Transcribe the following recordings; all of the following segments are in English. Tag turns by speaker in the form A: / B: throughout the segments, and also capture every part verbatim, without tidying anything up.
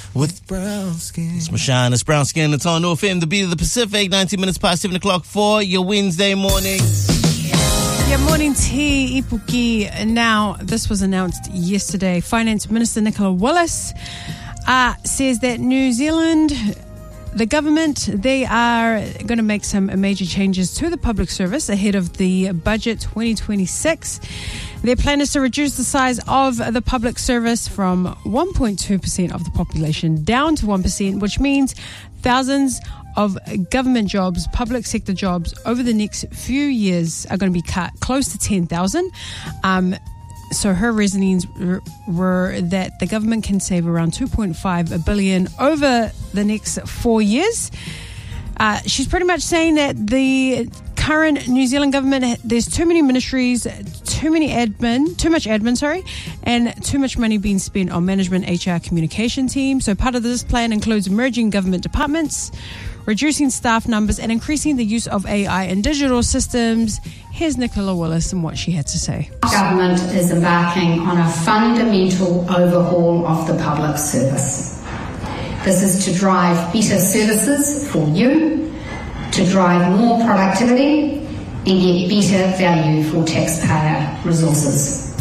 A: with brown skin. It's Mashine, it's brown skin. It's on North End, the beat of the Pacific. nineteen minutes past seven o'clock for your Wednesday morning.
B: Yeah, morning tea, Ipuki. Now, this was announced yesterday. Finance Minister Nicola Willis uh, says that New Zealand, the government, they are going to make some major changes to the public service ahead of the budget twenty twenty-six. Their plan is to reduce the size of the public service from one point two percent of the population down to one percent, which means thousands of government jobs, public sector jobs, over the next few years are going to be cut close to ten thousand. Um, so her reasonings were that the government can save around two point five billion dollars over the next four years. Uh, she's pretty much saying that the current New Zealand government, there's too many ministries, too many admin, too much admin, sorry, and too much money being spent on management, H R, communication teams. So part of this plan includes merging government departments, reducing staff numbers, and increasing the use of A I and digital systems. Here's Nicola Willis and what she had to say.
C: Government is embarking on a fundamental overhaul of the public service. This is to drive better services for you, to drive more productivity, and get better value for taxpayer resources.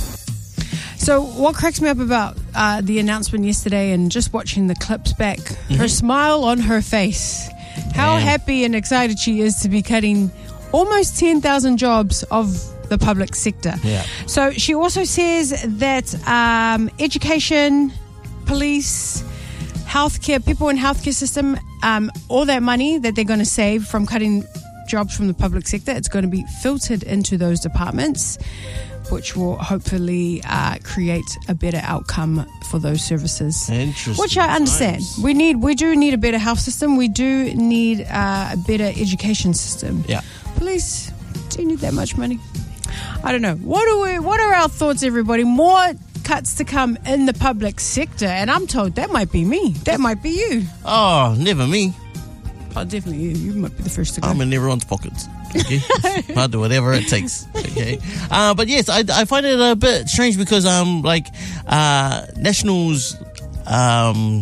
B: So what cracks me up about uh, the announcement yesterday and just watching the clips back, mm-hmm. her smile on her face, how
A: Man.
B: happy and excited she is to be cutting almost ten thousand jobs of the public sector.
A: Yeah.
B: So she also says that um, education, police, healthcare, people in healthcare system, um, all that money that they're going to save from cutting jobs from the public sector, it's going to be filtered into those departments, which will hopefully uh, create a better outcome for those services.
A: Interesting.
B: Which I understand.
A: Nice.
B: We need, we do need a better health system. We do need uh, a better education system.
A: Yeah.
B: Police, do you need that much money? I don't know. What are we? What are our thoughts, everybody? More cuts to come in the public sector, and I'm told that might be me. That might be you.
A: Oh, never me.
B: Oh, definitely you. You might be the first to go.
A: I'm in everyone's pockets. Okay, I'll do whatever it takes. Okay, uh, but yes, I, I find it a bit strange because um, like uh, Nationals, um,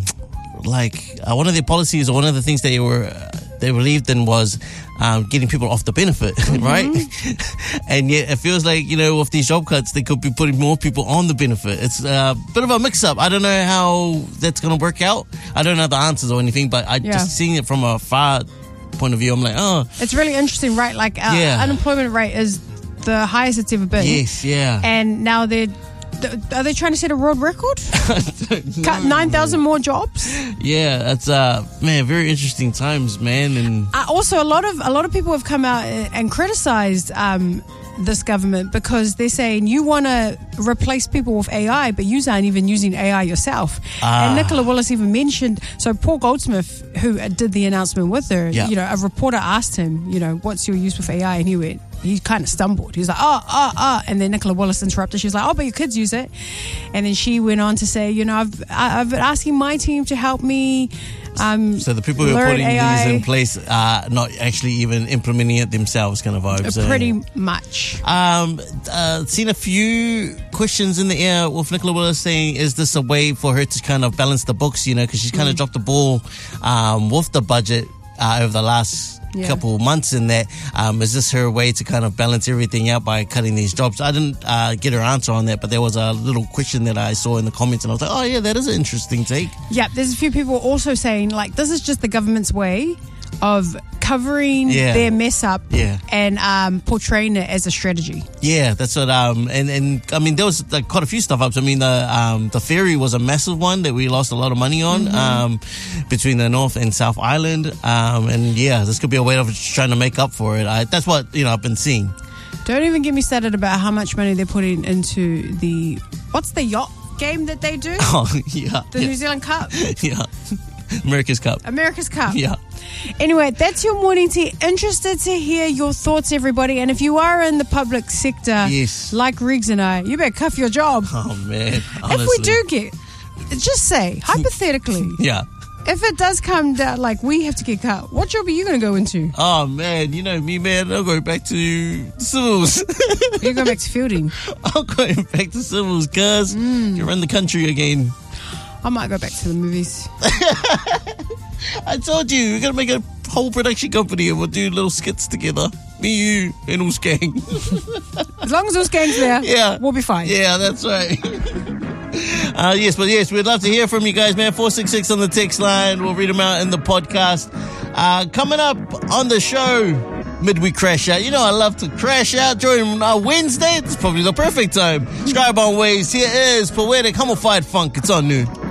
A: like uh, one of their policies or one of the things they were uh, they believed in was um, getting people off the benefit, mm-hmm. right? And yet it feels like, you know, with these job cuts, they could be putting more people on the benefit. It's a bit of a mix-up. I don't know how that's going to work out. I don't know the answers or anything, but I
B: yeah.
A: just seeing it from a far point of view, I'm like, oh.
B: It's really interesting, right? Like, uh,
A: yeah.
B: unemployment rate is the highest it's ever been.
A: Yes, yeah.
B: And now they're, are they trying to set a world record? Cut nine thousand more jobs?
A: Yeah, that's, uh, man, very interesting times, man. And
B: uh, also, a lot of a lot of people have come out and criticized um, this government because they're saying you want to replace people with A I, but you aren't even using A I yourself.
A: Ah.
B: And Nicola Willis even mentioned, so Paul Goldsmith, who did the announcement with her,
A: yeah.
B: you know, a reporter asked him, you know, what's your use with A I? And he went, he kind of stumbled. He was like, oh, oh, oh. And then Nicola Willis interrupted. She was like, oh, but your kids use it. And then she went on to say, you know, I've, I've been asking my team to help me. Um,
A: so the people who are putting
B: A I,
A: these in place are not actually even implementing it themselves, kind of vibes.
B: Pretty
A: uh,
B: much.
A: Um, uh, seen a few questions in the air with Nicola Willis saying, is this a way for her to kind of balance the books, you know, because she's kind of mm. dropped the ball um, with the budget uh, over the last yeah. couple of months in that. Um, is this her way to kind of balance everything out by cutting these jobs? I didn't uh, get her answer on that, but there was a little question that I saw in the comments and I was like, oh yeah, that is an interesting take.
B: Yeah, there's a few people also saying like this is just the government's way of covering
A: yeah.
B: their mess up
A: yeah.
B: and um, portraying it as a strategy.
A: Yeah, that's what. Um, and and I mean, there was like quite a few stuff ups. I mean, the um, the ferry was a massive one that we lost a lot of money on mm-hmm. um, between the North and South Island. Um, and yeah, this could be a way of trying to make up for it. I, that's what you know I've been seeing.
B: Don't even get me started about how much money they're putting into the what's the yacht game that they do?
A: Oh yeah,
B: the
A: yeah.
B: New Zealand Cup.
A: yeah, America's Cup.
B: America's Cup.
A: Yeah.
B: Anyway, that's your morning tea. Interested to hear your thoughts, everybody. And if you are in the public sector,
A: yes.
B: like Riggs and I, you better cuff your job.
A: Oh, man. Honestly.
B: If we do get, just say, hypothetically,
A: yeah.
B: if it does come down, like we have to get cut, what job are you going to go into?
A: Oh, man, you know me, man. I'll go back to civils.
B: You're going back to fielding.
A: I'll go back to civils, cuz mm. you run the country again.
B: I might go back to the movies.
A: I told you, we're going to make a whole production company and we'll do little skits together. Me, you, and Wolfgang.
B: As long as Wolfgang's there,
A: Yeah.
B: we'll be fine.
A: Yeah, that's right. Uh, yes, but yes, we'd love to hear from you guys, man. four six six on the text line. We'll read them out in the podcast. Uh, coming up on the show, midweek crash out. You know I love to crash out during our Wednesday. It's probably the perfect time. Subscribe on Waze. Here is Poetic Hummified Funk. It's on noon.